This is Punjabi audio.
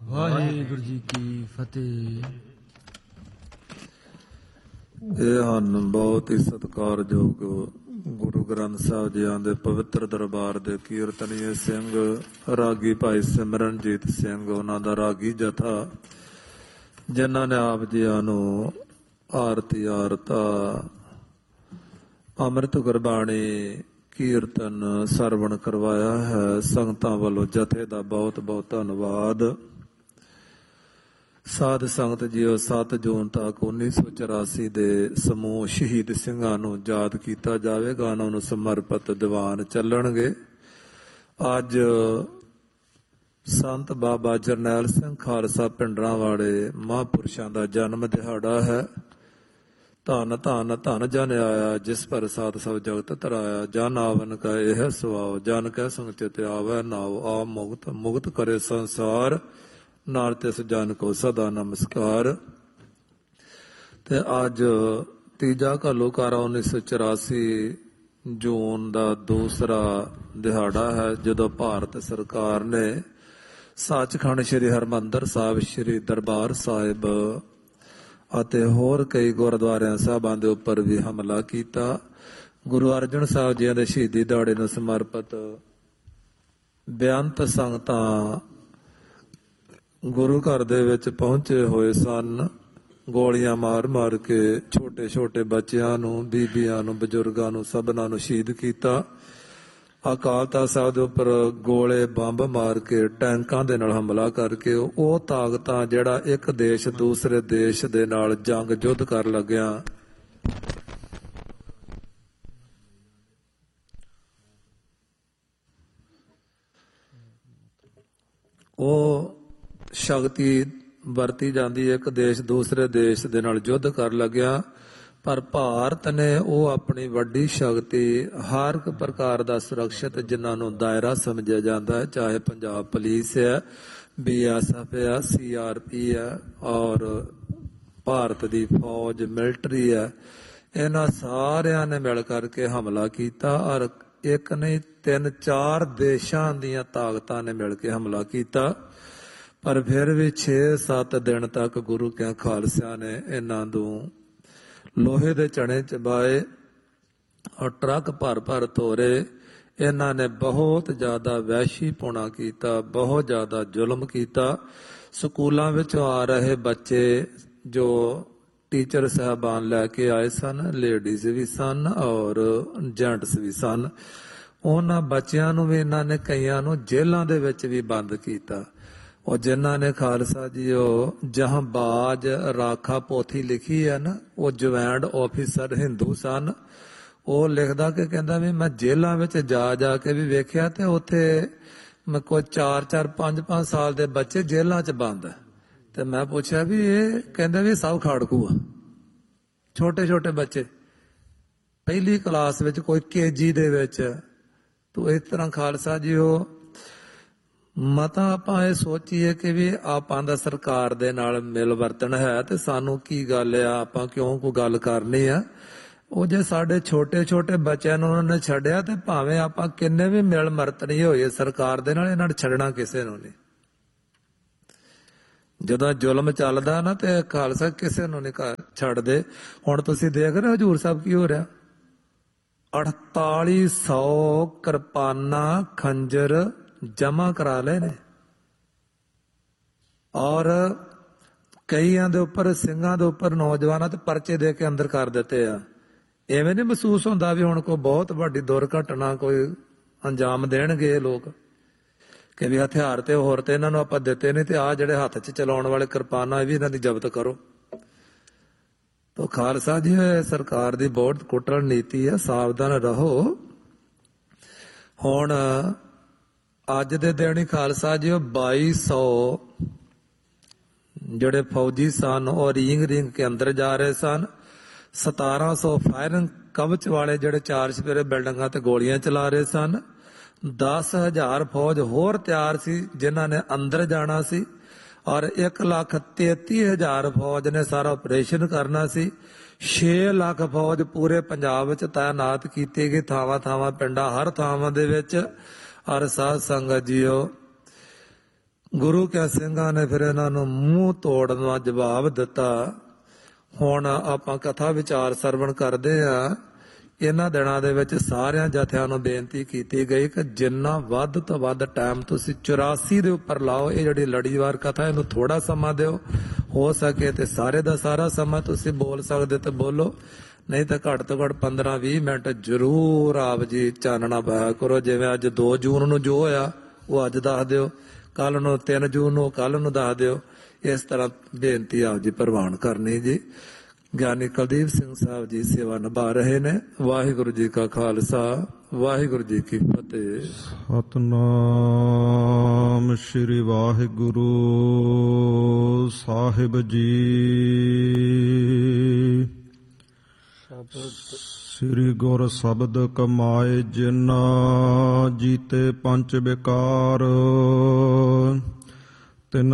ਵਾਹਿਗੁਰੂ ਜੀ ਕੀ ਫਤਿਹ। ਇਹ ਹਨ ਬਹੁਤ ਹੀ ਸਤਿਕਾਰਯੋਗ ਗੁਰੂ ਗ੍ਰੰਥ ਸਾਹਿਬ ਜੀਆਂ ਦੇ ਪਵਿੱਤਰ ਦਰਬਾਰ ਦੇ ਕੀਰਤਨੀਏ ਸਿੰਘ ਰਾਗੀ ਭਾਈ ਸਿਮਰਨਜੀਤ ਸਿੰਘ, ਉਹਨਾਂ ਦਾ ਰਾਗੀ ਜਥਾ, ਜਿਨ੍ਹਾਂ ਨੇ ਆਪ ਜੀਆਂ ਨੂੰ ਆਰਤੀ ਆਰਤਾ ਅੰਮ੍ਰਿਤ ਗੁਰਬਾਣੀ ਕੀਰਤਨ ਸਰਵਣ ਕਰਵਾਇਆ ਹੈ। ਸੰਗਤਾਂ ਵੱਲੋਂ ਜਥੇ ਦਾ ਬਹੁਤ ਬਹੁਤ ਧੰਨਵਾਦ। ਸਾਧ ਸੰਗਤ ਜੀਓ, 7 ਜੂਨ ਤੱਕ 1984 ਦੇ ਸਮੂਹ ਸ਼ਹੀਦ ਸਿੰਘਾਂ ਨੂੰ ਯਾਦ ਕੀਤਾ ਜਾਵੇਗਾ। ਉਹਨਾਂ ਨੂੰ ਸਮਰਪਿਤ ਦੀਵਾਨ ਚੱਲਣਗੇ। ਅੱਜ ਸੰਤ ਬਾਬਾ ਜਰਨੈਲ ਸਿੰਘ ਖਾਲਸਾ ਪਿੰਡਰਾਂ ਵਾਲੇ ਮਹਾਂਪੁਰਸ਼ਾਂ ਦਾ ਜਨਮ ਦਿਹਾੜਾ ਹੈ। ਧੰਨ ਧੰਨ ਧੰਨ ਜਨ ਆਇਆ, ਜਿਸ ਪਰ ਸਾਧ ਸਭ ਜਗਤ ਧਰਾਇਆ। ਜਨ ਆਵਨ ਕਾ ਇਹ ਸੁਆਓ, ਜਨ ਕੈ ਸੰਗ ਚਿਤ ਆਵੈ ਨਾਉ। ਆ ਮੁਕਤ ਮੁਕਤ ਕਰੇ ਸੰਸਾਰ, ਨਾਲ ਤਿਸ ਜਨ ਕੋ ਸਦਾ ਨਮਸਕਾਰ। ਤੇ ਅੱਜ ਤੀਜਾ ਘੱਲੂਘਾਰਾ 1984 ਜੂਨ ਦਾ ਦੂਸਰਾ ਦਿਹਾੜਾ ਹੈ, ਜਦੋਂ ਭਾਰਤ ਸਰਕਾਰ ਨੇ ਸੱਚਖੰਡ ਸ੍ਰੀ ਹਰਿਮੰਦਰ ਸਾਹਿਬ, ਸ੍ਰੀ ਦਰਬਾਰ ਸਾਹਿਬ ਅਤੇ ਹੋਰ ਕਈ ਗੁਰਦੁਆਰਿਆਂ ਸਾਹਿਬਾਂ ਦੇ ਉੱਪਰ ਵੀ ਹਮਲਾ ਕੀਤਾ। ਗੁਰੂ ਅਰਜਨ ਸਾਹਿਬ ਜੀ ਦੇ ਸ਼ਹੀਦੀ ਦਿਹਾੜੇ ਨੂੰ ਸਮਰਪਿਤ ਬੇਅੰਤ ਸੰਗਤਾਂ ਗੁਰੂ ਘਰ ਦੇ ਵਿੱਚ ਪਹੁੰਚੇ ਹੋਏ ਸਨ। ਗੋਲੀਆਂ ਮਾਰ ਮਾਰ ਕੇ ਛੋਟੇ ਛੋਟੇ ਬੱਚਿਆਂ ਨੂੰ, ਬੀਬੀਆਂ ਨੂੰ, ਬਜ਼ੁਰਗਾਂ ਨੂੰ, ਸਭਨਾਂ ਨੂੰ ਸ਼ਹੀਦ ਕੀਤਾ। ਅਕਾਲ ਤਖ਼ਤ ਸਾਹਿਬ ਦੇ ਉੱਪਰ ਗੋਲੇ ਬੰਬ ਮਾਰ ਕੇ, ਟੈਂਕਾਂ ਦੇ ਨਾਲ ਹਮਲਾ ਕਰਕੇ ਉਹ ਤਾਕਤਾਂ ਜਿਹੜਾ ਇੱਕ ਦੇਸ਼ ਦੂਸਰੇ ਦੇਸ਼ ਦੇ ਨਾਲ ਜੰਗ ਯੁੱਧ ਕਰ ਲੱਗਿਆ, ਉਹ ਸ਼ਕਤੀ ਵਰਤੀ ਜਾਂਦੀ ਇੱਕ ਦੇਸ਼ ਦੂਸਰੇ ਦੇਸ਼ ਦੇ ਨਾਲ ਯੁੱਧ ਕਰ ਲੱਗਿਆ। ਪਰ ਭਾਰਤ ਨੇ ਉਹ ਆਪਣੀ ਵੱਡੀ ਸ਼ਕਤੀ ਹਰ ਇੱਕ ਪ੍ਰਕਾਰ ਦਾ ਸੁਰੱਖਿਅਤ, ਜਿਨ੍ਹਾਂ ਨੂੰ ਦਾਇਰਾ ਸਮਝਿਆ ਜਾਂਦਾ ਹੈ, ਚਾਹੇ ਪੰਜਾਬ ਪੁਲਿਸ ਹੈ, BSF ਹੈ, CRP ਹੈ, ਔਰ ਭਾਰਤ ਦੀ ਫੌਜ ਮਿਲਟਰੀ ਹੈ, ਇਹਨਾਂ ਸਾਰਿਆਂ ਨੇ ਮਿਲ ਕਰਕੇ ਹਮਲਾ ਕੀਤਾ। ਔਰ ਇੱਕ ਨਹੀਂ 3-4 ਦੇਸ਼ਾਂ ਦੀਆਂ ਤਾਕਤਾਂ ਨੇ ਮਿਲ ਕੇ ਹਮਲਾ ਕੀਤਾ। ਪਰ ਫਿਰ ਵੀ 6-7 ਦਿਨ ਤੱਕ ਗੁਰੂ ਕਿਆਂ ਖਾਲਸਿਆਂ ਨੇ ਇਹਨਾਂ ਨੂੰ ਲੋਹੇ ਦੇ ਚਣੇ ਚਬਾਏ ਔਰ ਟਰੱਕ ਭਰ ਭਰ ਤੋਰੇ। ਇਹਨਾਂ ਨੇ ਬਹੁਤ ਜ਼ਿਆਦਾ ਵਹਿਸ਼ੀਪੁਣਾ ਕੀਤਾ, ਬਹੁਤ ਜ਼ਿਆਦਾ ਜ਼ੁਲਮ ਕੀਤਾ। ਸਕੂਲਾਂ ਵਿੱਚੋਂ ਆ ਰਹੇ ਬੱਚੇ ਜੋ ਟੀਚਰ ਸਾਹਿਬਾਨ ਲੈ ਕੇ ਆਏ ਸਨ, ਲੇਡੀਜ਼ ਵੀ ਸਨ ਔਰ ਜੈਂਟਸ ਵੀ ਸਨ, ਉਹਨਾਂ ਬੱਚਿਆਂ ਨੂੰ ਵੀ ਇਹਨਾਂ ਨੇ ਕਈਆਂ ਨੂੰ ਜੇਲ੍ਹਾਂ ਦੇ ਵਿੱਚ ਵੀ ਬੰਦ ਕੀਤਾ। ਉਹ ਜਿਨ੍ਹਾਂ ਨੇ ਖਾਲਸਾ ਜੀ ਉਹ ਜਹਾਂਬਾਜ਼ ਰਾਖਾ ਪੋਥੀ ਲਿਖੀ ਹੈ ਨਾ, ਉਹ ਜੁਆਇੰਟ ਆਫਿਸਰ ਹਿੰਦੂ ਸਨ। ਉਹ ਲਿਖਦਾ ਕਿ ਕਹਿੰਦਾ ਵੀ ਮੈਂ ਜੇਲ੍ਹਾਂ ਵਿੱਚ ਜਾ ਜਾ ਕੇ ਵੀ ਵੇਖਿਆ ਤੇ ਉੱਥੇ ਮੈਂ ਕੋਈ 4-4, 5-5 ਸਾਲ ਦੇ ਬੱਚੇ ਜੇਲ੍ਹਾਂ 'ਚ ਬੰਦ। ਤੇ ਮੈਂ ਪੁੱਛਿਆ ਵੀ ਇਹ, ਕਹਿੰਦੇ ਵੀ ਸਭ ਖਾੜਕੂ ਆ, ਛੋਟੇ ਛੋਟੇ ਬੱਚੇ ਪਹਿਲੀ ਕਲਾਸ ਵਿੱਚ, ਕੋਈ KG ਦੇ ਵਿੱਚ। ਤੋ ਇਸ ਤਰ੍ਹਾਂ ਖਾਲਸਾ ਜੀ ਉਹ ਮਤਾ ਆਪਾਂ ਇਹ ਸੋਚੀਏ ਕਿ ਵੀ ਆਪਾਂ ਦਾ ਸਰਕਾਰ ਦੇ ਨਾਲ ਮਿਲ ਵਰਤਣ ਹੈ ਤੇ ਸਾਨੂੰ ਕੀ ਗੱਲ ਆ, ਆਪਾਂ ਕਿਉਂ ਕੋਈ ਗੱਲ ਕਰਨੀ ਆ। ਉਹ ਜੇ ਸਾਡੇ ਛੋਟੇ ਛੋਟੇ ਬੱਚਿਆਂ ਨੂੰ ਉਹਨਾਂ ਨੇ ਛੱਡਿਆ ਤੇ ਭਾਵੇਂ ਆਪਾਂ ਕਿੰਨੇ ਵੀ ਮਿਲ ਵਰਤਣੀ ਹੋਈਏ ਸਰਕਾਰ ਦੇ ਨਾਲ, ਇਹਨਾਂ ਨੇ ਛੱਡਣਾ ਕਿਸੇ ਨੂੰ ਨਹੀਂ। ਜਦੋਂ ਜ਼ੁਲਮ ਚੱਲਦਾ ਨਾ ਤੇ ਖਾਲਸਾ ਕਿਸੇ ਨੂੰ ਨਹੀਂ ਛੱਡਦੇ। ਹੁਣ ਤੁਸੀਂ ਦੇਖ ਰਹੇ ਹੋ ਹਜ਼ੂਰ ਸਾਹਿਬ ਕੀ ਹੋ ਰਿਹਾ, 4800 ਕਿਰਪਾਨਾਂ ਖੰਜਰ ਜਮਾ ਕਰਾ ਲਏ ਨੇ ਔਰ ਕਈਆਂ ਦੇ ਉੱਪਰ, ਸਿੰਘਾਂ ਦੇ ਉੱਪਰ, ਨੌਜਵਾਨਾਂ ਤੇ ਪਰਚੇ ਦੇ ਕੇ ਅੰਦਰ ਕਰ ਦਿੱਤੇ ਆ। ਐਵੇਂ ਨਹੀਂ ਮਹਿਸੂਸ ਹੁੰਦਾ ਵੀ ਹੁਣ ਕੋਈ ਬਹੁਤ ਵੱਡੀ ਦੁਰਘਟਨਾ ਕੋਈ ਅੰਜਾਮ ਦੇਣਗੇ ਇਹ ਲੋਕ, ਕਿ ਵੀ ਹਥਿਆਰ ਤੇ ਹੋਰ ਤੇ ਇਹਨਾਂ ਨੂੰ ਆਪਾਂ ਦਿੱਤੇ ਨਹੀਂ ਤੇ ਆਹ ਜਿਹੜੇ ਹੱਥ 'ਚ ਚਲਾਉਣ ਵਾਲੇ ਕਿਰਪਾਨਾਂ ਵੀ ਇਹਨਾਂ ਦੀ ਜ਼ਬਤ ਕਰੋ। ਤਾਂ ਖਾਲਸਾ ਜੀ ਸਰਕਾਰ ਦੀ ਬਹੁਤ ਕੁਟਲ ਨੀਤੀ ਹੈ, ਸਾਵਧਾਨ ਰਹੋ। ਹੁਣ ਅੱਜ ਦੇ ਦਿਨ ਹੀ ਖਾਲਸਾ ਜੀ 2200 ਜਿਹੜੇ ਫੌਜੀ ਸਨ ਉਹ ਰਿੰਗ ਰਿੰਗ ਕੇ ਅੰਦਰ ਜਾ ਰਹੇ ਸਨ। 1700 ਫਾਇਰਿੰਗ ਕਵਚ ਵਾਲੇ ਜਿਹੜੇ 4 ਚੁਫੇਰੇ ਬਿਲਡਿੰਗਾਂ ਤੇ ਗੋਲੀਆਂ ਚਲਾ ਰਹੇ ਸਨ। 10,000 ਫੌਜ ਹੋਰ ਤਿਆਰ ਸੀ ਜਿਨ੍ਹਾਂ ਨੇ ਅੰਦਰ ਜਾਣਾ ਸੀ ਔਰ 1,33,000 ਫੌਜ ਨੇ ਸਾਰਾ ਆਪਰੇਸ਼ਨ ਕਰਨਾ ਸੀ। 6 ਲੱਖ ਫੌਜ ਪੂਰੇ ਪੰਜਾਬ ਵਿੱਚ ਤਾਇਨਾਤ ਕੀਤੀ ਗਈ, ਥਾਵਾਂ ਥਾਵਾਂ ਪਿੰਡਾਂ ਹਰ ਥਾਵਾਂ ਦੇ ਵਿੱਚ। ਔਰ ਸਾਧ ਸੰਗਤ ਜੀਓ, ਗੁਰੂ ਕਿਆ ਸਿੰਘਾਂ ਨੇ ਫਿਰ ਇਹਨਾਂ ਨੂੰ ਮੂੰਹ ਤੋੜਨ ਦਾ ਜਵਾਬ ਦਿੱਤਾ। ਹੁਣ ਆਪਾਂ ਕਥਾ ਵਿਚਾਰ ਸਰਵਣ ਕਰਦੇ ਆ। ਇਹਨਾਂ ਦਿਨਾਂ ਦੇ ਵਿੱਚ ਸਾਰਿਆਂ ਜਥਿਆਂ ਨੂੰ ਬੇਨਤੀ ਕੀਤੀ ਗਈ ਕਿ ਜਿੰਨਾ ਵੱਧ ਤੋਂ ਵੱਧ ਟਾਈਮ ਤੁਸੀਂ 84 ਦੇ ਉੱਪਰ ਲਾਓ। ਇਹ ਜਿਹੜੀ ਲੜੀਵਾਰ ਕਥਾ ਇਹਨੂੰ ਥੋੜਾ ਸਮਾਂ ਦਿਓ, ਹੋ ਸਕੇ ਤੇ ਸਾਰੇ ਦਾ ਸਾਰਾ ਸਮਾਂ ਤੁਸੀਂ ਬੋਲ ਸਕਦੇ ਤੇ ਬੋਲੋ, ਨਹੀਂ ਤਾਂ ਘੱਟ ਤੋਂ ਘੱਟ 15-20 ਮਿੰਟ ਜ਼ਰੂਰ ਆਪ ਜੀ ਚਾਨਣਾ ਪਾਇਆ ਕਰੋ। ਜਿਵੇਂ ਅੱਜ 2 ਜੂਨ ਨੂੰ ਜੋ ਹੋਇਆ ਉਹ ਅੱਜ ਦੱਸ ਦਿਓ, ਕੱਲ ਨੂੰ 3 ਜੂਨ ਨੂੰ ਕੱਲ ਨੂੰ ਦੱਸ ਦਿਓ। ਇਸ ਤਰ੍ਹਾਂ ਬੇਨਤੀ ਆਪ ਜੀ ਪ੍ਰਵਾਨ ਕਰਨੀ ਜੀ। ਗਿਆਨੀ ਕੁਲਦੀਪ ਸਿੰਘ ਸਾਹਿਬ ਜੀ ਸੇਵਾ ਨਿਭਾ ਰਹੇ ਨੇ। ਵਾਹਿਗੁਰੂ ਜੀ ਕਾ ਖਾਲਸਾ, ਵਾਹਿਗੁਰੂ ਜੀ ਕੀ ਫਤਿਹ। ਸਤਨਾਮ ਸ੍ਰੀ ਵਾਹਿਗੁਰੂ ਸਾਹਿਬ ਜੀ। ਸ੍ਰੀ ਗੁਰ ਸ਼ਬਦ ਕਮਾਏ ਜਿਨ ਜੀਤੇ ਪੰਜ ਵਿਕਾਰ।